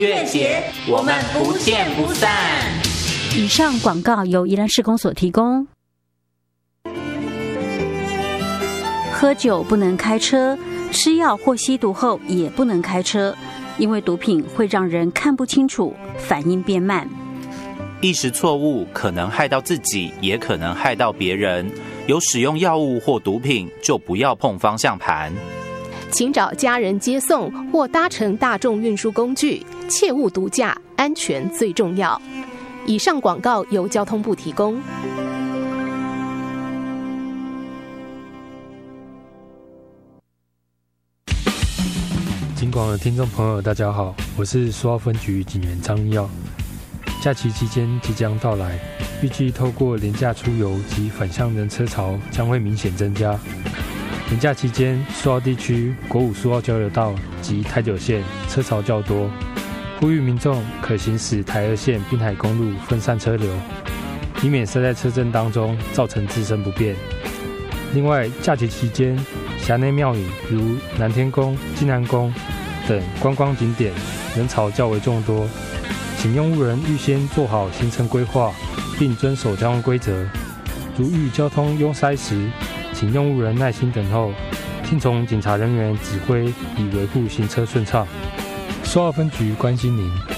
乐节，我们不见不散。 以上广告由宜兰市公所提供。喝酒不能开车，吃药或吸毒后也不能开车，因为毒品会让人看不清楚，反应变慢。 一时错误可能害到自己，也可能害到别人。有使用药物或毒品，就不要碰方向盘。 请找家人接送或搭乘大众运输工具，切勿毒驾，安全最重要。以上广告由交通部提供。 警广的听众朋友，大家好，我是苏澳分局警员张义耀。假期期间即将到来，预计透过连假出游及返乡人车潮将会明显增加。连假期间，苏澳地区国五苏澳交流道及台九线车潮较多，呼吁民众可行使台二线滨海公路分散车流，以免塞在车阵当中造成自身不便。另外，假期期间，辖内庙宇如南天宫、金南宫等观光景点人潮较为众多，请用路人预先做好行程规划，并遵守交通规则。如遇交通拥塞时，请用路人耐心等候，听从警察人员指挥，以维护行车顺畅。苏澳分局关心您。